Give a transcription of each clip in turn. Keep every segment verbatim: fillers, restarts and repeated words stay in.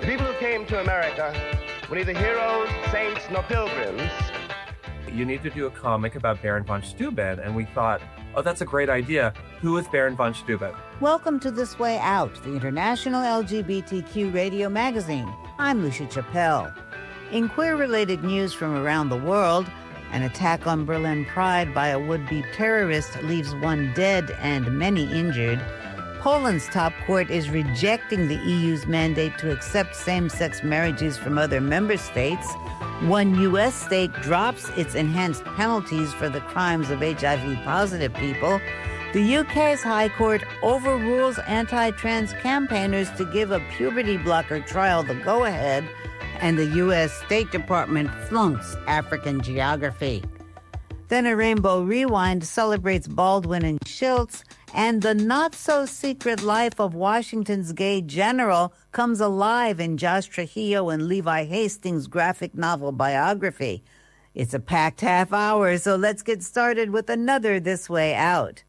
The people who came to America were neither heroes, saints, nor pilgrims. You need to do a comic about Baron von Steuben, and we thought, oh, that's a great idea. Who is Baron von Steuben? Welcome to This Way Out, the international L G B T Q radio magazine. I'm Lucia Chappelle. In queer-related news from around the world, an attack on Berlin Pride by a would-be terrorist leaves one dead and many injured. Poland's top court is rejecting the E U's mandate to accept same-sex marriages from other member states. One U S state drops its enhanced penalties for the crimes of H I V-positive people. The U K's High Court overrules anti-trans campaigners to give a puberty blocker trial the go-ahead. And the U S State Department flunks African geography. Then a Rainbow Rewind celebrates Baldwin and Schultz, and the not-so-secret life of Washington's gay general comes alive in Josh Trujillo and Levi Hastings' graphic novel biography. It's a packed half hour, so let's get started with another This Way Out.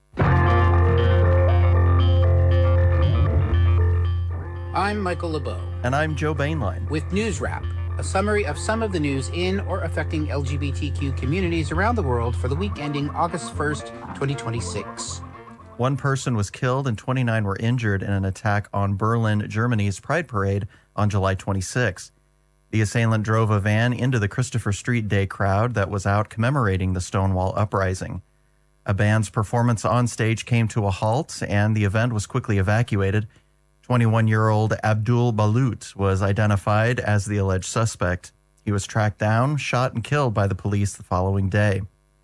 I'm Michael LeBeau. And I'm Joe Bainline. With News Wrap, a summary of some of the news in or affecting L G B T Q communities around the world for the week ending August first, twenty twenty-six. One person was killed and twenty-nine were injured in an attack on Berlin, Germany's Pride Parade on July twenty-sixth. The assailant drove a van into the Christopher Street Day crowd that was out commemorating the Stonewall Uprising. A band's performance on stage came to a halt, and the event was quickly evacuated. twenty-one-year-old Abdul Balut was identified as the alleged suspect. He was tracked down, shot, and killed by the police the following day.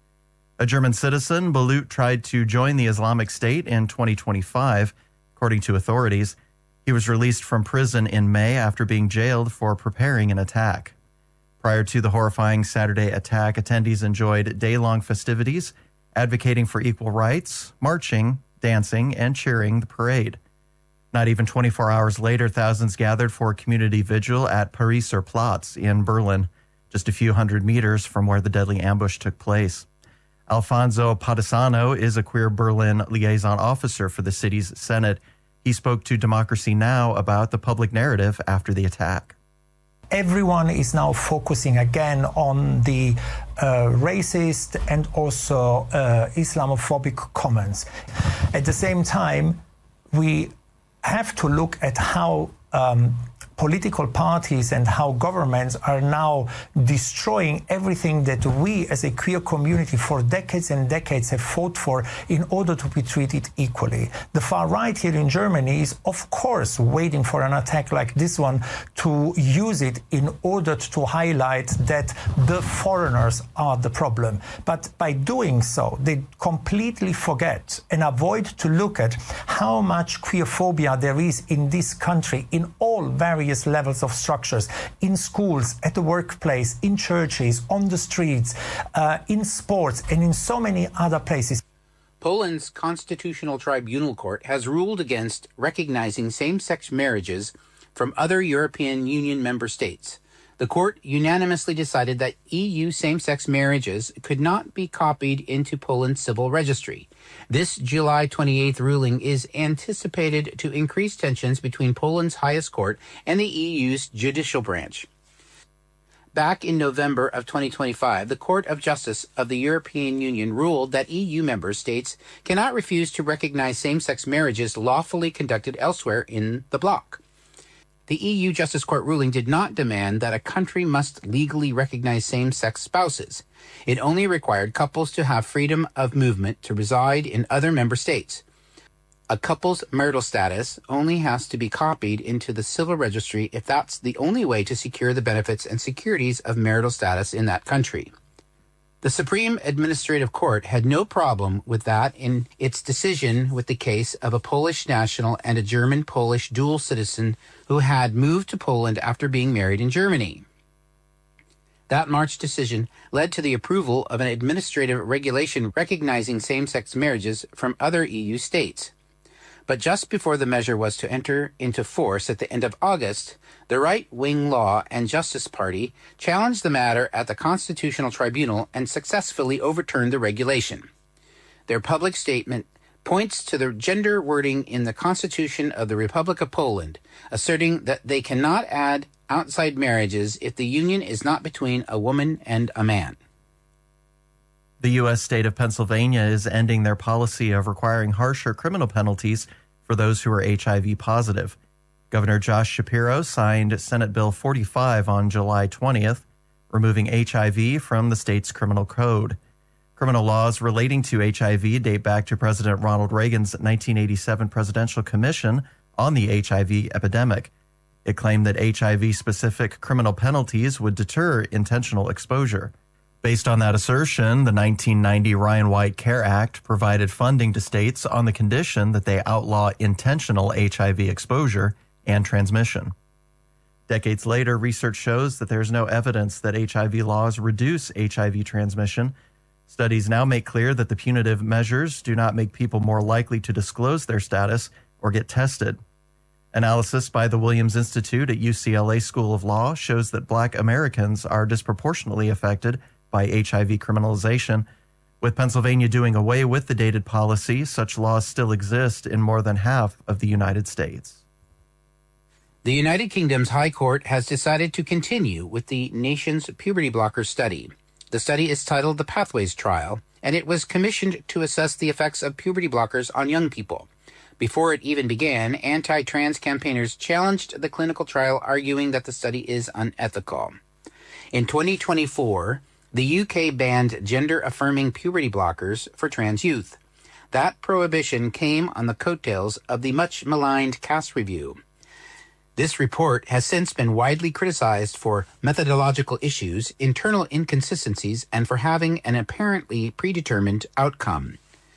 A German citizen, Balut tried to join the Islamic State in twenty twenty-five, according to authorities. He was released from prison in May after being jailed for preparing an attack. Prior to the horrifying Saturday attack, attendees enjoyed day-long festivities, advocating for equal rights, marching, dancing, and cheering the parade. Not even twenty-four hours later, thousands gathered for a community vigil at Pariser Platz in Berlin, just a few hundred meters from where the deadly ambush took place. Alfonso Padisano is a queer Berlin liaison officer for the city's Senate. He spoke to Democracy Now! About the public narrative after the attack. Everyone is now focusing again on the uh, racist and also uh, Islamophobic comments. At the same time, we have to look at how um, political parties and how governments are now destroying everything that we as a queer community for decades and decades have fought for in order to be treated equally. The far right here in Germany is, of course, waiting for an attack like this one to use it in order to highlight that the foreigners are the problem. But by doing so, they completely forget and avoid to look at how much queerphobia there is in this country in all various levels of structures, in schools, at the workplace, in churches, on the streets, uh, in sports, and in so many other places. Poland's Constitutional Tribunal Court has ruled against recognizing same-sex marriages from other European Union member states. The court unanimously decided that E U same-sex marriages could not be copied into Poland's civil registry. This July twenty-eighth ruling is anticipated to increase tensions between Poland's highest court and the E U's judicial branch. Back in November of twenty twenty-five, the Court of Justice of the European Union ruled that E U member states cannot refuse to recognize same-sex marriages lawfully conducted elsewhere in the bloc. The E U Justice Court ruling did not demand that a country must legally recognize same-sex spouses. It only required couples to have freedom of movement to reside in other member states. A couple's marital status only has to be copied into the civil registry if that's the only way to secure the benefits and securities of marital status in that country. The Supreme Administrative Court had no problem with that in its decision with the case of a Polish national and a German-Polish dual citizen who had moved to Poland after being married in Germany. That March decision led to the approval of an administrative regulation recognizing same-sex marriages from other E U states. But just before the measure was to enter into force at the end of August, the right-wing Law and Justice Party challenged the matter at the Constitutional Tribunal and successfully overturned the regulation. Their public statement points to the gender wording in the Constitution of the Republic of Poland, asserting that they cannot add outside marriages if the union is not between a woman and a man. The U S state of Pennsylvania is ending their policy of requiring harsher criminal penalties for those who are H I V positive. Governor Josh Shapiro signed Senate Bill forty-five on July twentieth, removing H I V from the state's criminal code. Criminal laws relating to H I V date back to President Ronald Reagan's nineteen eighty-seven Presidential Commission on the H I V epidemic. It claimed that H I V-specific criminal penalties would deter intentional exposure. Based on that assertion, the nineteen ninety Ryan White CARE Act provided funding to states on the condition that they outlaw intentional H I V exposure and transmission. Decades later, research shows that there's no evidence that H I V laws reduce H I V transmission. Studies now make clear that the punitive measures do not make people more likely to disclose their status or get tested. Analysis by the Williams Institute at U C L A School of Law shows that Black Americans are disproportionately affected by H I V criminalization. With Pennsylvania doing away with the dated policy, such laws still exist in more than half of the United States. The United Kingdom's High Court has decided to continue with the nation's puberty blocker study. The study is titled the Pathways Trial, and it was commissioned to assess the effects of puberty blockers on young people. Before it even began, anti-trans campaigners challenged the clinical trial, arguing that the study is unethical. In twenty twenty-four, the U K banned gender-affirming puberty blockers for trans youth. That prohibition came on the coattails of the much-maligned Cass Review. This report has since been widely criticized for methodological issues, internal inconsistencies, and for having an apparently predetermined outcome.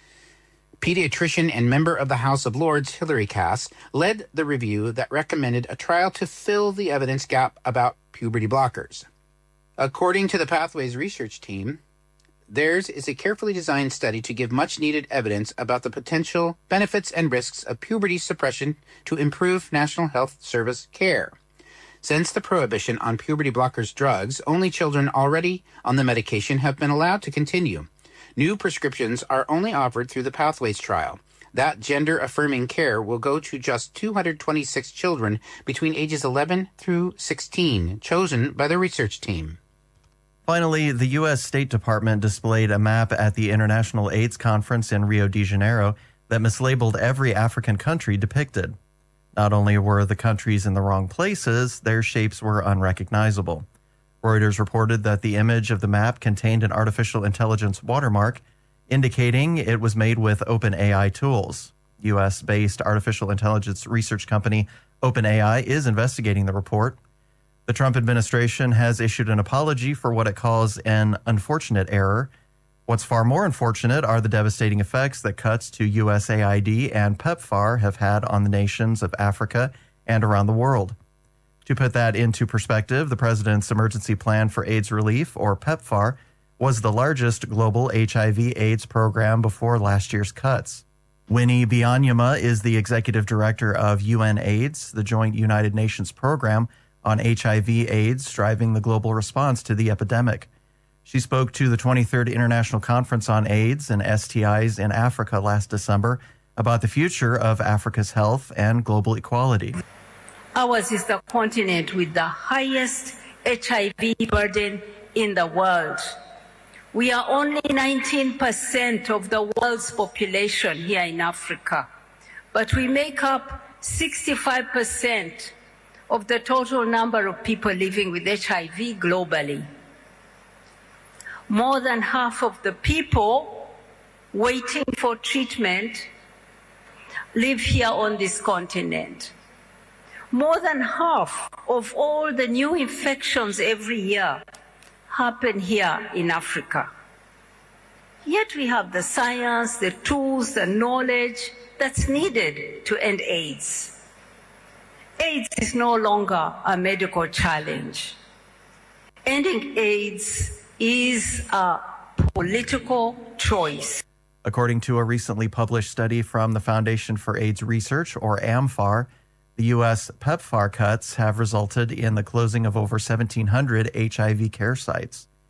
Pediatrician and member of the House of Lords Hilary Cass led the review that recommended a trial to fill the evidence gap about puberty blockers. According to the Pathways research team, theirs is a carefully designed study to give much-needed evidence about the potential benefits and risks of puberty suppression to improve National Health Service care. Since the prohibition on puberty blockers drugs, only children already on the medication have been allowed to continue. New prescriptions are only offered through the Pathways trial. That gender-affirming care will go to just two hundred twenty-six children between ages eleven through sixteen, chosen by the research team. Finally, the U S State Department displayed a map at the International AIDS Conference in Rio de Janeiro that mislabeled every African country depicted. Not only were the countries in the wrong places, their shapes were unrecognizable. Reuters reported that the image of the map contained an artificial intelligence watermark, indicating it was made with OpenAI tools. U S-based artificial intelligence research company OpenAI is investigating the report. The Trump administration has issued an apology for what it calls an unfortunate error. What's far more unfortunate are the devastating effects that cuts to U S A I D and PEPFAR have had on the nations of Africa and around the world. To put that into perspective, the President's Emergency Plan for AIDS Relief, or PEPFAR, was the largest global H I V AIDS program before last year's cuts. Winnie Byanyima is the executive director of UNAIDS, the Joint United Nations program on H I V AIDS, driving the global response to the epidemic. She spoke to the twenty-third International Conference on AIDS and S T Is in Africa last December about the future of Africa's health and global equality. Ours is the continent with the highest H I V burden in the world. We are only nineteen percent of the world's population here in Africa, but we make up sixty-five percent of the total number of people living with H I V globally. More than half of the people waiting for treatment live here on this continent. More than half of all the new infections every year happen here in Africa. Yet we have the science, the tools, the knowledge that's needed to end AIDS. AIDS is no longer a medical challenge. Ending AIDS is a political choice. According to a recently published study from the Foundation for AIDS Research, or AMFAR, the U S PEPFAR cuts have resulted in the closing of over seventeen hundred H I V care sites.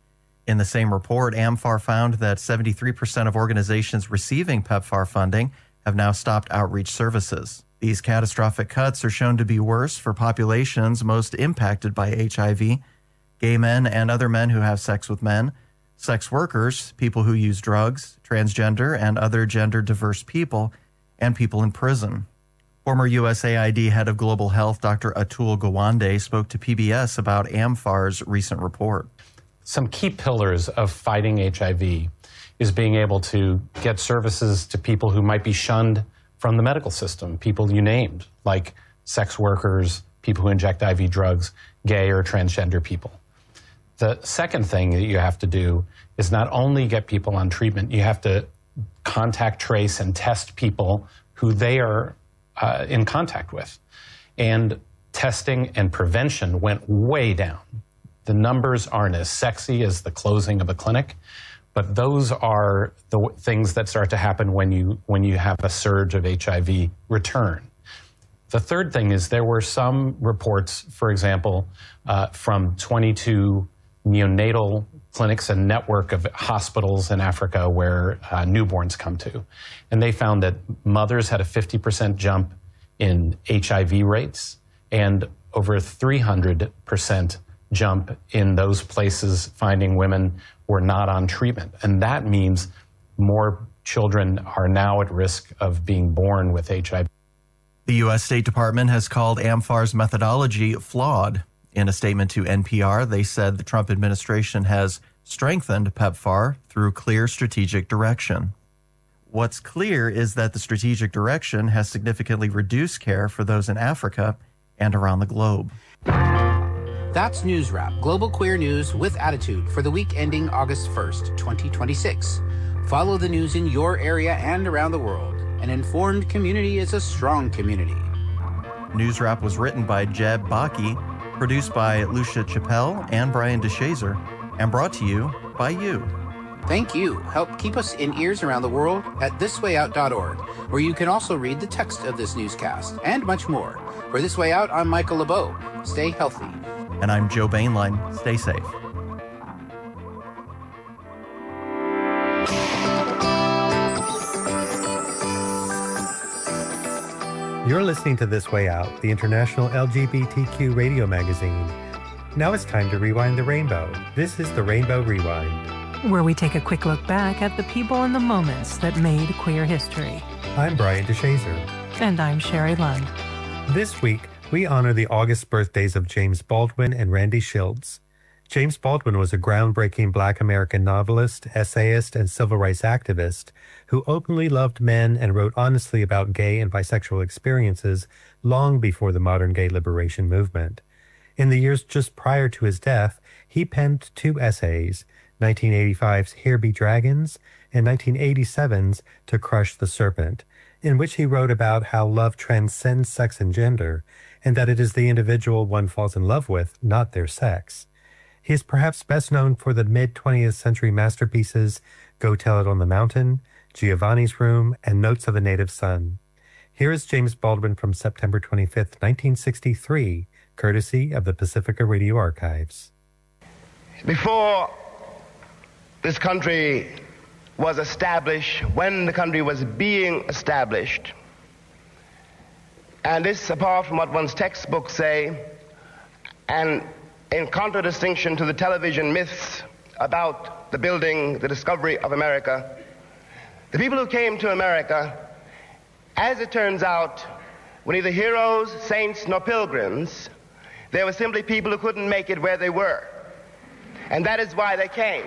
In the same report, AmFAR found that seventy-three percent of organizations receiving PEPFAR funding have now stopped outreach services. These catastrophic cuts are shown to be worse for populations most impacted by H I V, gay men and other men who have sex with men, sex workers, people who use drugs, transgender and other gender-diverse people, and people in prison. Former U S A I D head of global health, Doctor Atul Gawande, spoke to P B S about AmFAR's recent report. Some key pillars of fighting H I V is being able to get services to people who might be shunned from the medical system, people you named, like sex workers, people who inject I V drugs, gay or transgender people. The second thing that you have to do is not only get people on treatment, you have to contact trace and test people who they are uh, in contact with. And testing and prevention went way down. The numbers aren't as sexy as the closing of a clinic, but those are the w- things that start to happen when you when you have a surge of H I V return. The third thing is there were some reports, for example, uh, from twenty-two neonatal clinics and network of hospitals in Africa where uh, newborns come to. And they found that mothers had a fifty percent jump in H I V rates and over a three hundred percent jump in those places finding women were not on treatment. And that means more children are now at risk of being born with H I V. The U S State Department has called AmFAR's methodology flawed. In a statement to N P R, they said the Trump administration has strengthened PEPFAR through clear strategic direction. What's clear is that the strategic direction has significantly reduced care for those in Africa and around the globe. That's News Wrap, global queer news with attitude for the week ending August first, twenty twenty-six. Follow the news in your area and around the world. An informed community is a strong community. News Wrap was written by Jeb Baki, produced by Lucia Chappelle and Brian DeShazer, and brought to you by you. Thank you. Help keep us in ears around the world at this way out dot org, where you can also read the text of this newscast and much more. For This Way Out, I'm Michael LeBeau. Stay healthy. And I'm Joe Bainline. Stay safe. You're listening to This Way Out, the international L G B T Q radio magazine. Now it's time to rewind the rainbow. This is the Rainbow Rewind, where we take a quick look back at the people and the moments that made queer history. I'm Brian DeShazer. And I'm Sherry Lund. This week, we honor the August birthdays of James Baldwin and Randy Shilts. James Baldwin was a groundbreaking Black American novelist, essayist, and civil rights activist who openly loved men and wrote honestly about gay and bisexual experiences long before the modern gay liberation movement. In the years just prior to his death, he penned two essays, nineteen eighty-five's Here Be Dragons and nineteen eighty-seven's To Crush the Serpent, in which he wrote about how love transcends sex and gender, and that it is the individual one falls in love with, not their sex. He is perhaps best known for the mid-twentieth century masterpieces Go Tell It on the Mountain, Giovanni's Room, and Notes of a Native Son. Here is James Baldwin from September twenty-fifth, nineteen sixty-three, courtesy of the Pacifica Radio Archives. Before this country was established, when the country was being established, and this apart from what one's textbooks say, and in contradistinction to the television myths about the building, the discovery of America, the people who came to America, as it turns out, were neither heroes, saints, nor pilgrims. They were simply people who couldn't make it where they were. And that is why they came.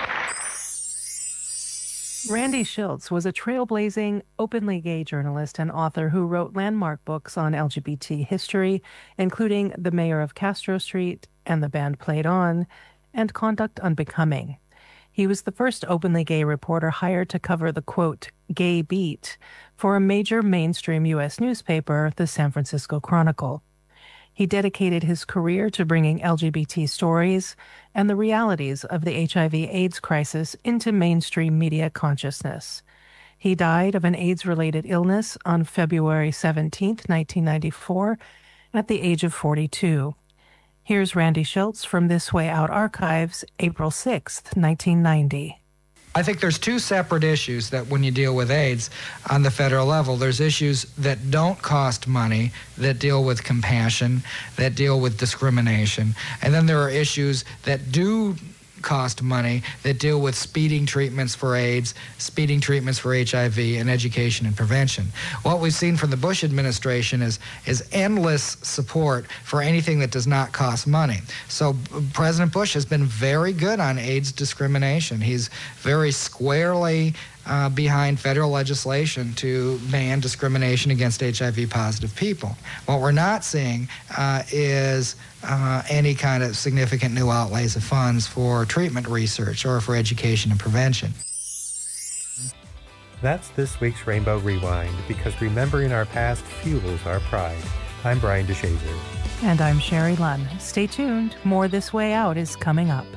Randy Shilts was a trailblazing, openly gay journalist and author who wrote landmark books on L G B T history, including The Mayor of Castro Street and The Band Played On, and Conduct Unbecoming. He was the first openly gay reporter hired to cover the, quote, gay beat for a major mainstream U S newspaper, the San Francisco Chronicle. He dedicated his career to bringing L G B T stories and the realities of the H I V AIDS crisis into mainstream media consciousness. He died of an AIDS-related illness on February seventeenth, nineteen ninety-four, at the age of forty-two. Here's Randy Schultz from This Way Out Archives, April sixth, nineteen ninety. I think there's two separate issues that when you deal with AIDS on the federal level, there's issues that don't cost money, that deal with compassion, that deal with discrimination. And then there are issues that do cost money, that deal with speeding treatments for AIDS, speeding treatments for H I V, and education and prevention. What we've seen from the Bush administration is, is endless support for anything that does not cost money. So President Bush has been very good on AIDS discrimination. He's very squarely uh, behind federal legislation to ban discrimination against H I V-positive people. What we're not seeing uh, is uh, any kind of significant new outlays of funds for treatment research or for education and prevention. That's this week's Rainbow Rewind, because remembering our past fuels our pride. I'm Brian DeShazer. And I'm Sherry Lunn. Stay tuned. More This Way Out is coming up.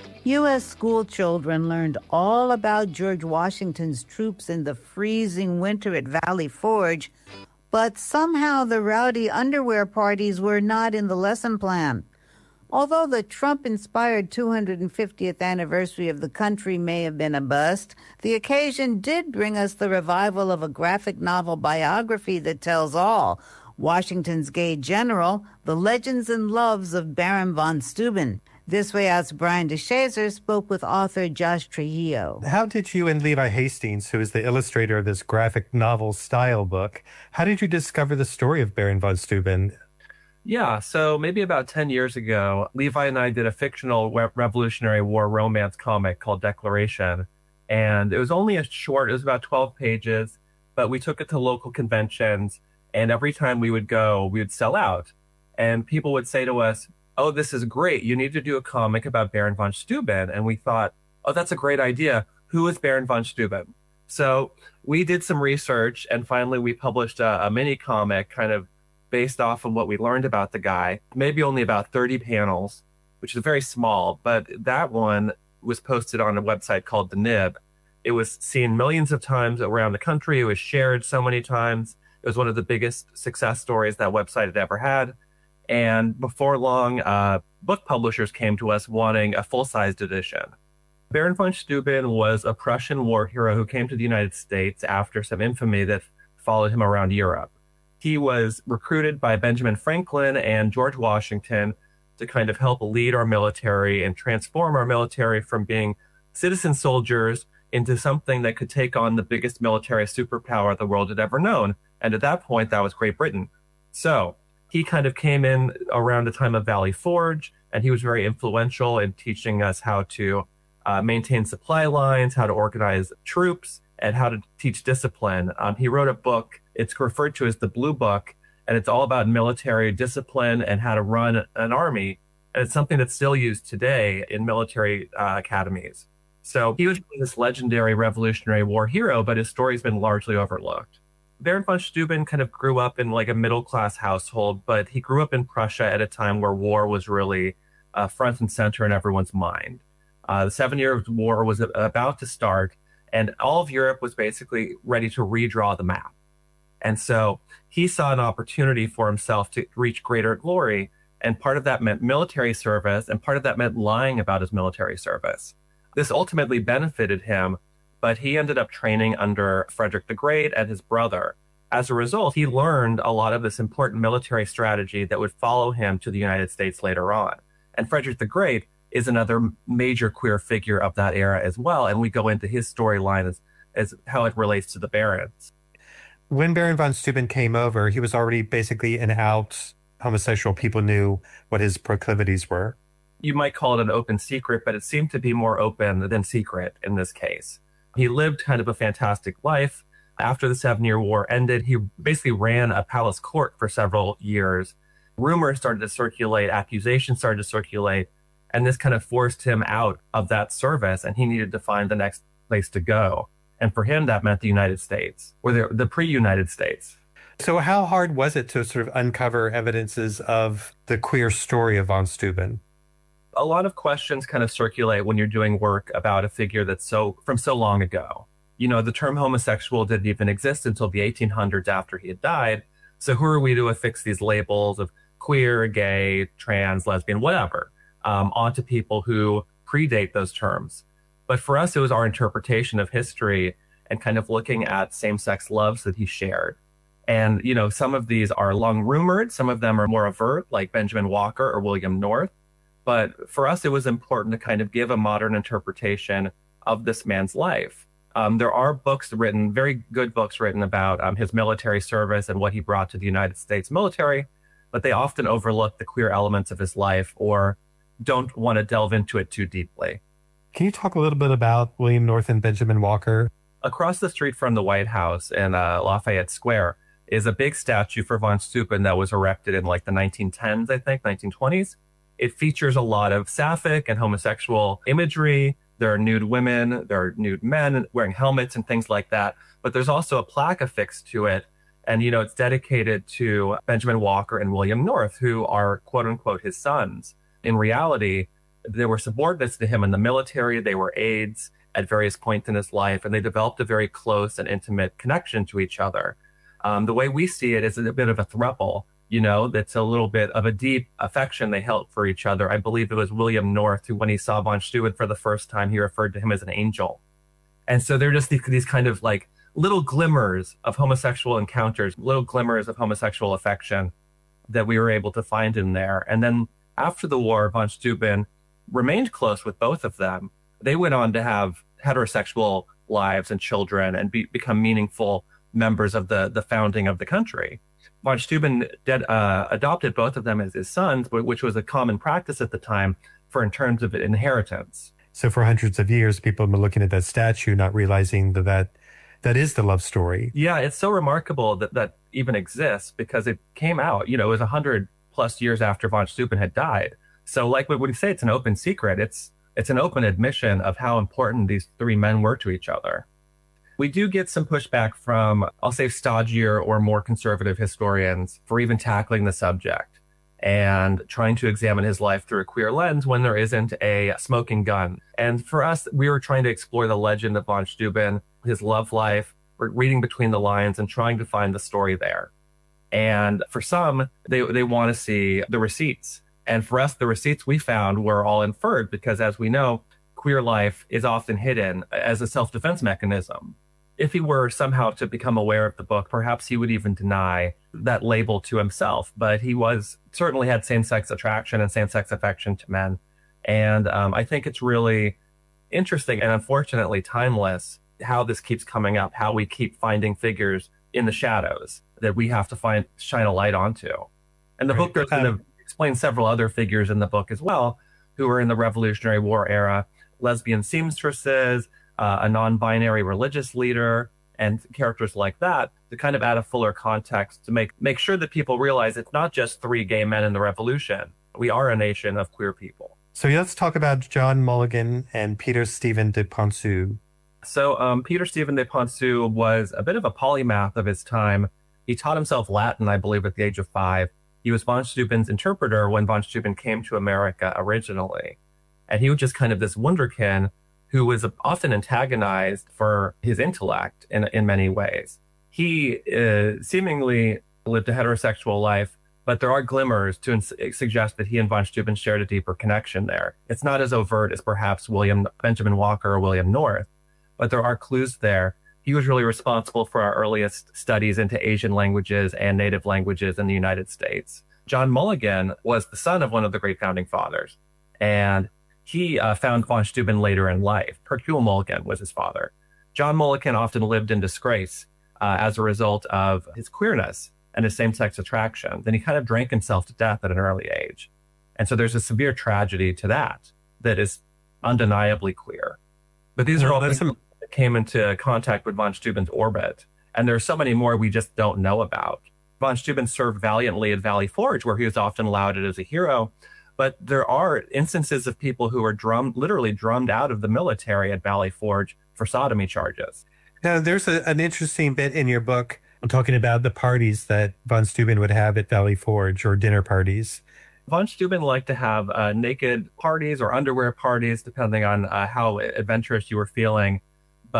U S school children learned all about George Washington's troops in the freezing winter at Valley Forge, but somehow the rowdy underwear parties were not in the lesson plan. Although the Trump-inspired two hundred fiftieth anniversary of the country may have been a bust, the occasion did bring us the revival of a graphic novel biography that tells all: Washington's gay general, the legends and loves of Baron von Steuben. This Way Out's Brian DeShazer spoke with author Josh Trujillo. How did you and Levi Hastings, who is the illustrator of this graphic novel style book, how did you discover the story of Baron von Steuben? Yeah, so maybe about ten years ago, Levi and I did a fictional Revolutionary War romance comic called Declaration. And it was only a short, it was about twelve pages, but we took it to local conventions. And every time we would go, we would sell out. And people would say to us, "Oh, this is great. You need to do a comic about Baron von Steuben." And we thought, oh, that's a great idea. Who is Baron von Steuben? So we did some research, and finally we published a, a mini comic kind of based off of what we learned about the guy, maybe only about thirty panels, which is very small. But that one was posted on a website called The Nib. It was seen millions of times around the country. It was shared so many times. It was one of the biggest success stories that website had ever had. And before long, uh, book publishers came to us wanting a full-sized edition. Baron von Steuben was a Prussian war hero who came to the United States after some infamy that followed him around Europe. He was recruited by Benjamin Franklin and George Washington to kind of help lead our military and transform our military from being citizen soldiers into something that could take on the biggest military superpower the world had ever known. And at that point, that was Great Britain. So he kind of came in around the time of Valley Forge, and he was very influential in teaching us how to uh, maintain supply lines, how to organize troops, and how to teach discipline. Um, he wrote a book. It's referred to as the Blue Book, and it's all about military discipline and how to run an army. And it's something that's still used today in military uh, academies. So he was this legendary Revolutionary War hero, but his story's been largely overlooked. Baron von Steuben kind of grew up in like a middle-class household, but he grew up in Prussia at a time where war was really uh, front and center in everyone's mind. Uh, the Seven Years' War was about to start, and all of Europe was basically ready to redraw the map. And so he saw an opportunity for himself to reach greater glory, and part of that meant military service, and part of that meant lying about his military service. This ultimately benefited him, but he ended up training under Frederick the Great and his brother. As a result, he learned a lot of this important military strategy that would follow him to the United States later on. And Frederick the Great is another major queer figure of that era as well, and we go into his storyline as, as how it relates to the barons. When Baron von Steuben came over, he was already basically an out homosexual. People knew what his proclivities were. You might call it an open secret, but it seemed to be more open than secret in this case. He lived kind of a fantastic life. After the Seven-Year War ended, he basically ran a palace court for several years. Rumors started to circulate, accusations started to circulate, and this kind of forced him out of that service, and he needed to find the next place to go. And for him, that meant the United States, or the, the pre-United States. So how hard was it to sort of uncover evidences of the queer story of von Steuben? A lot of questions kind of circulate when you're doing work about a figure that's so from so long ago. You know, the term homosexual didn't even exist until the eighteen hundreds after he had died. So who are we to affix these labels of queer, gay, trans, lesbian, whatever, um, onto people who predate those terms. But for us, it was our interpretation of history and kind of looking at same-sex loves that he shared. And, you know, some of these are long rumored, some of them are more overt, like Benjamin Walker or William North. But for us, it was important to kind of give a modern interpretation of this man's life. Um, there are books written, very good books written about um, his military service and what he brought to the United States military, but they often overlook the queer elements of his life or don't want to delve into it too deeply. Can you talk a little bit about William North and Benjamin Walker? Across the street from the White House in uh, Lafayette Square is a big statue for von Steuben that was erected in like the nineteen tens, I think, nineteen twenties. It features a lot of sapphic and homosexual imagery. There are nude women, there are nude men wearing helmets and things like that. But there's also a plaque affixed to it. And, you know, it's dedicated to Benjamin Walker and William North, who are, quote unquote, his sons. In reality, they were subordinates to him in the military. They were aides at various points in his life, and they developed a very close and intimate connection to each other. Um, the way we see it is a bit of a throuple, you know, that's a little bit of a deep affection they held for each other. I believe it was William North who, when he saw von Steuben for the first time, he referred to him as an angel. And so they're just these, these kind of like little glimmers of homosexual encounters, little glimmers of homosexual affection that we were able to find in there. And then after the war, von Steuben remained close with both of them. They went on to have heterosexual lives and children and be, become meaningful members of the, the founding of the country. Von Steuben did, uh, adopted both of them as his sons, which was a common practice at the time for in terms of inheritance. So for hundreds of years, people have been looking at that statue, not realizing that that, that is the love story. Yeah, it's so remarkable that that even exists because it came out, you know, it was one hundred plus years after von Steuben had died. So like when we say it's an open secret, it's it's an open admission of how important these three men were to each other. We do get some pushback from, I'll say, stodgier or more conservative historians for even tackling the subject and trying to examine his life through a queer lens when there isn't a smoking gun. And for us, we were trying to explore the legend of von Steuben, his love life, reading between the lines and trying to find the story there. And for some, they, they want to see the receipts. And for us, the receipts we found were all inferred because, as we know, queer life is often hidden as a self-defense mechanism. If he were somehow to become aware of the book, perhaps he would even deny that label to himself. But he was certainly had same-sex attraction and same-sex affection to men. And um, I think it's really interesting and unfortunately timeless how this keeps coming up, how we keep finding figures in the shadows that we have to find shine a light onto. And the right. book goes into explain several other figures in the book as well who were in the Revolutionary War era, lesbian seamstresses, uh, a non-binary religious leader, and characters like that to kind of add a fuller context to make make sure that people realize it's not just three gay men in the revolution. We are a nation of queer people. So let's talk about John Mulligan and Peter Stephen de Ponthieu. So um, Peter Stephen de Ponthieu was a bit of a polymath of his time. He taught himself Latin, I believe, at the age of five. He was von Steuben's interpreter when von Steuben came to America originally. And he was just kind of this wunderkind who was often antagonized for his intellect in, in many ways. He uh, seemingly lived a heterosexual life, but there are glimmers to ins- suggest that he and von Steuben shared a deeper connection there. It's not as overt as perhaps William Benjamin Walker or William North, but there are clues there. He was really responsible for our earliest studies into Asian languages and native languages in the United States. John Mulligan was the son of one of the great founding fathers, and he uh, found von Steuben later in life. Hercule Mulligan was his father. John Mulligan often lived in disgrace uh, as a result of his queerness and his same-sex attraction. Then he kind of drank himself to death at an early age. And so there's a severe tragedy to that that is undeniably queer. But these well, are all things some... that came into contact with von Steuben's orbit. And there are so many more we just don't know about. Von Steuben served valiantly at Valley Forge, where he was often lauded as a hero. But there are instances of people who were drummed, literally drummed out of the military at Valley Forge for sodomy charges. Now, there's a, an interesting bit in your book. I'm talking about the parties that von Steuben would have at Valley Forge, or dinner parties. Von Steuben liked to have uh, naked parties or underwear parties, depending on uh, how adventurous you were feeling. But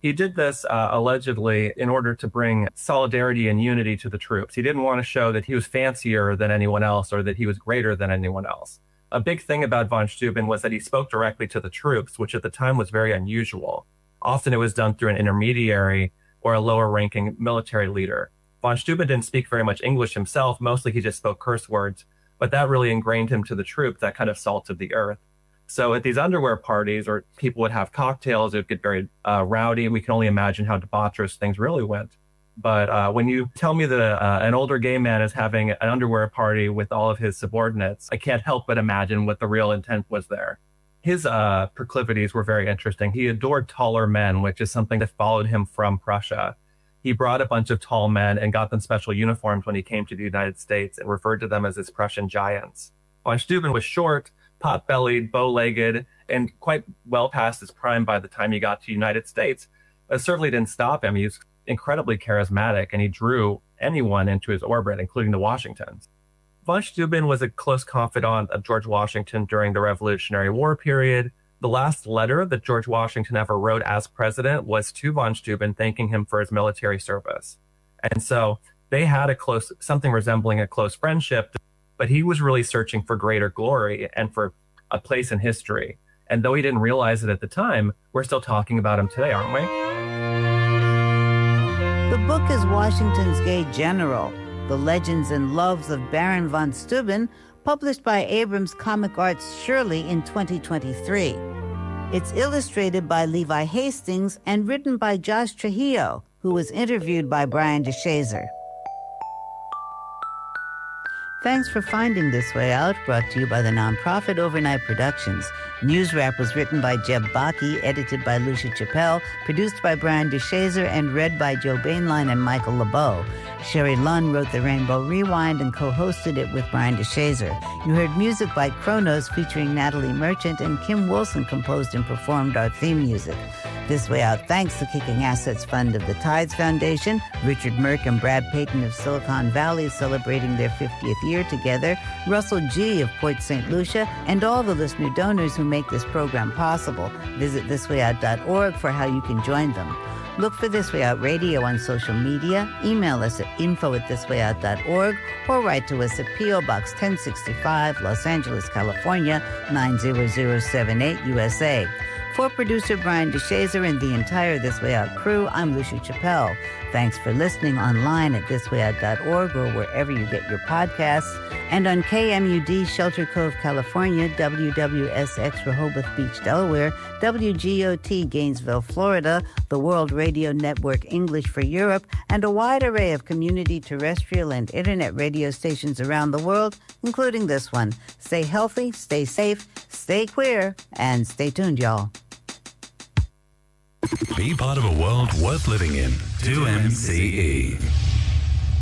He did this uh, allegedly in order to bring solidarity and unity to the troops. He didn't want to show that he was fancier than anyone else or that he was greater than anyone else. A big thing about von Steuben was that he spoke directly to the troops, which at the time was very unusual. Often it was done through an intermediary or a lower-ranking military leader. Von Steuben didn't speak very much English himself. Mostly he just spoke curse words, but that really ingrained him to the troops, that kind of salt of the earth. So at these underwear parties, or people would have cocktails, it would get very uh, rowdy. We can only imagine how debaucherous things really went. But uh, when you tell me that uh, an older gay man is having an underwear party with all of his subordinates, I can't help but imagine what the real intent was there. His uh, proclivities were very interesting. He adored taller men, which is something that followed him from Prussia. He brought a bunch of tall men and got them special uniforms when he came to the United States and referred to them as his Prussian giants. Von Steuben was short, pot-bellied, bow-legged, and quite well past his prime by the time he got to the United States. But it certainly didn't stop him. He was incredibly charismatic, and he drew anyone into his orbit, including the Washingtons. Von Steuben was a close confidant of George Washington during the Revolutionary War period. The last letter that George Washington ever wrote as president was to von Steuben, thanking him for his military service. And so they had a close, something resembling a close friendship, but he was really searching for greater glory and for a place in history. And though he didn't realize it at the time, we're still talking about him today, aren't we? The book is Washington's Gay General, The Legends and Loves of Baron von Steuben, published by Abrams Comic Arts Shirley in twenty twenty-three. It's illustrated by Levi Hastings and written by Josh Trujillo, who was interviewed by Brian DeShazer. Thanks for finding This Way Out, brought to you by the nonprofit Overnight Productions. News Wrap was written by Jeb Baki, edited by Lucia Chappelle, produced by Brian DeShazer, and read by Joe Bainline and Michael LeBeau. Sherry Lunn wrote The Rainbow Rewind and co-hosted it with Brian DeShazer. You heard music by Kronos featuring Natalie Merchant, and Kim Wilson composed and performed our theme music. This Way Out thanks the Kicking Assets Fund of the Tides Foundation, Richard Merck and Brad Payton of Silicon Valley celebrating their fiftieth year together, Russell G. of Point Saint Lucia, and all the listener donors who make this program possible. Visit this way out dot org for how you can join them. Look for This Way Out Radio on social media, email us at info at this way out dot org, or write to us at P O. Box ten sixty-five, Los Angeles, California, nine zero zero seven eight, U S A. For producer Brian DeShazer and the entire This Way Out crew, I'm Lucia Chappelle. Thanks for listening online at this way out dot org or wherever you get your podcasts, and on K M U D Shelter Cove, California, W W S X Rehoboth Beach, Delaware, W G O T Gainesville, Florida, the World Radio Network English for Europe, and a wide array of community terrestrial and internet radio stations around the world, including this one. Stay healthy, stay safe, stay queer, and stay tuned, y'all. Be part of a world worth living in. two M C E.